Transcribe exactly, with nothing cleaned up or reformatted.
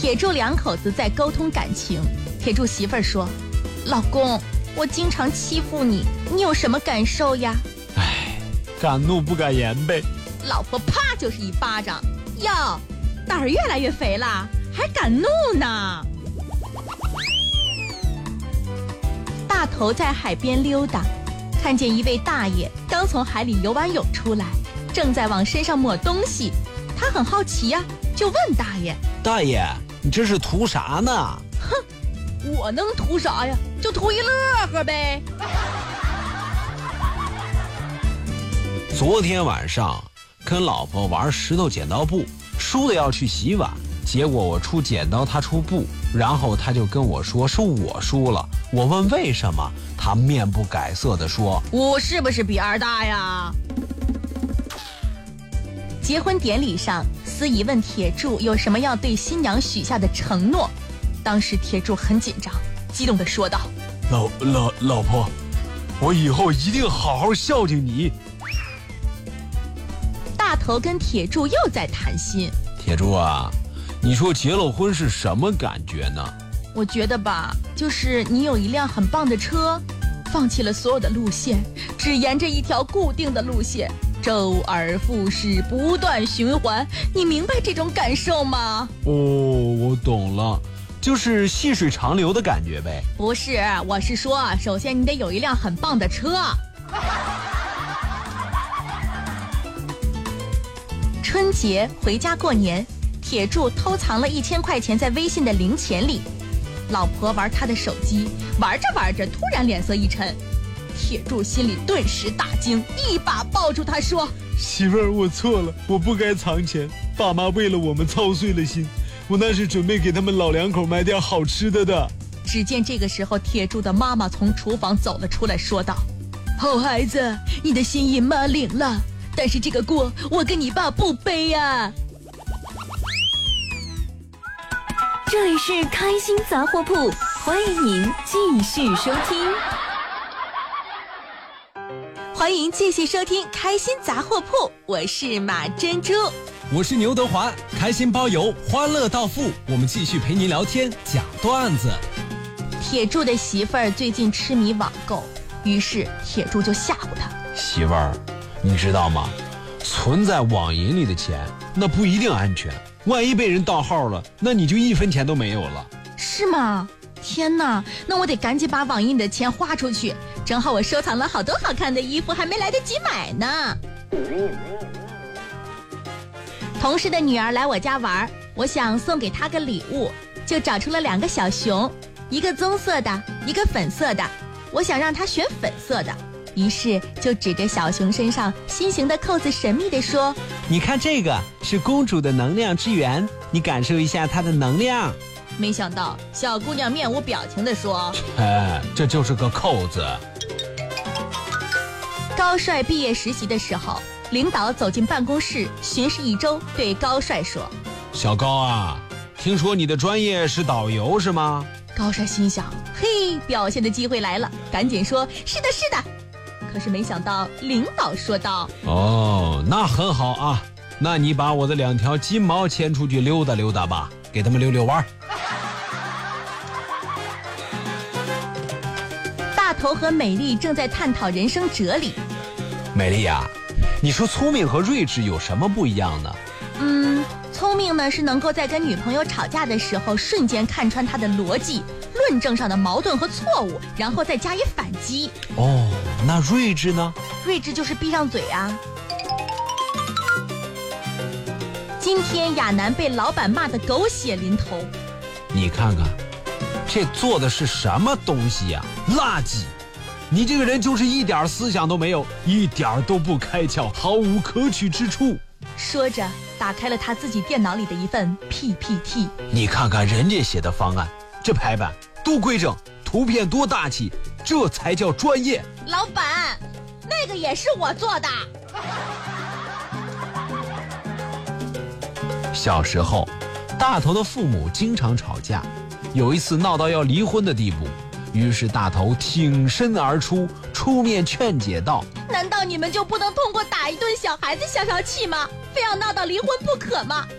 铁柱两口子在沟通感情。铁柱媳妇儿说：“老公，我经常欺负你，你有什么感受呀？” 唉，敢怒不敢言呗。 老婆啪就是一巴掌，哟，胆儿越来越肥了，还敢怒呢。大头在海边溜达，看见一位大爷刚从海里游完泳出来，正在往身上抹东西。他很好奇呀、啊，就问大爷：“ 大爷，你这是图啥呢？” 哼，我能图啥呀？就图一乐呵呗。 昨天晚上跟老婆玩石头剪刀布，输的要去洗碗，结果我出剪刀，他出布，然后他就跟我说是我输了。我问为什么，他面不改色地说：“ 我是不是比二大呀？”结婚典礼上，司仪问铁柱有什么要对新娘许下的承诺。当时铁柱很紧张，激动地说道：“ 老老老婆，我以后一定好好孝敬你。” 大头跟铁柱又在谈心。 铁柱啊，你说结了婚是什么感觉呢？ 我觉得吧，就是你有一辆很棒的车，放弃了所有的路线，只沿着一条固定的路线，周而复始，不断循环。你明白这种感受吗？ 哦，我懂了，就是细水长流的感觉呗。 不是，我是说，首先你得有一辆很棒的车。春节回家过年，铁柱偷藏了一千块钱在微信的零钱里。老婆玩他的手机，玩着玩着突然脸色一沉，铁柱心里顿时大惊，一把抱住他说：“ 媳妇儿，我错了，我不该藏钱，爸妈为了我们操碎了心，我那是准备给他们老两口买点好吃的的。” 只见这个时候，铁柱的妈妈从厨房走了出来，说道：“好孩子，你的心意妈领了，但是这个锅我跟你爸不背呀。” 这里是开心杂货铺，欢迎您继续收听。 欢迎继续收听开心杂货铺，我是马珍珠， 我是牛德华，开心包邮，欢乐到付，我们继续陪您聊天讲段子。 铁柱的媳妇儿最近痴迷网购，于是铁柱就吓唬他：“ 媳妇儿，你知道吗？存在网银里的钱那不一定安全，万一被人盗号了，那你就一分钱都没有了。” 是吗？天哪，那我得赶紧把网银里的钱花出去，正好我收藏了好多好看的衣服，还没来得及买呢。同事的女儿来我家玩，我想送给她个礼物，就找出了两个小熊，一个棕色的，一个粉色的，我想让她选粉色的，于是就指着小熊身上心形的扣子神秘地说：“ 你看这个是公主的能量之源，你感受一下它的能量。” 没想到小姑娘面无表情地说：“ 哎，这就是个扣子。” 高帅毕业实习的时候，领导走进办公室巡视一周，对高帅说：“ 小高啊，听说你的专业是导游是吗？” 高帅心想：嘿，表现的机会来了，赶紧说：“是的，是的。”可是没想到领导说道：“ 哦，那很好啊，那你把我的两条金毛牵出去溜达溜达吧，给他们溜溜弯。” 大头和美丽正在探讨人生哲理。 美丽呀、啊，你说聪明和睿智有什么不一样呢？ 嗯，聪明呢是能够在跟女朋友吵架的时候瞬间看穿她的逻辑、论证上的矛盾和错误，然后再加以反击。 哦，那睿智呢？ 睿智就是闭上嘴啊。今天亚楠被老板骂得狗血淋头。 你看看，这做的是什么东西呀、啊？垃圾！你这个人就是一点思想都没有，一点都不开窍，毫无可取之处。 说着，打开了他自己电脑里的一份 P P T。 你看看人家写的方案，这排版多规整，图片多大气，这才叫专业。 老板，那个也是我做的。 小时候，大头的父母经常吵架，有一次闹到要离婚的地步，于是大头挺身而出，出面劝解道：“ 难道你们就不能通过打一顿小孩子消消气吗？非要闹到离婚不可吗？